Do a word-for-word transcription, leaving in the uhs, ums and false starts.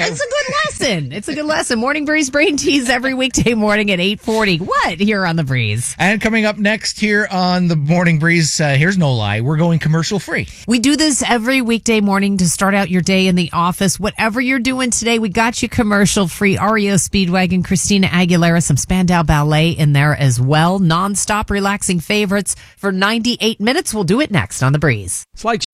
It's a good lesson. It's a good lesson. Morning Breeze Brain Tease every weekday morning at eight forty. What? Here on The Breeze. And coming up next here on the Morning Breeze, uh, here's no lie. We're going commercial free. We do this every weekday morning to start out your day in the office. Whatever you're doing today, we got you commercial free. R E O Speedwagon, Christina Aguilera, some Spandau Ballet in there as well. Non-stop relaxing favorites for ninety-eight minutes. We'll do it next on The Breeze. It's like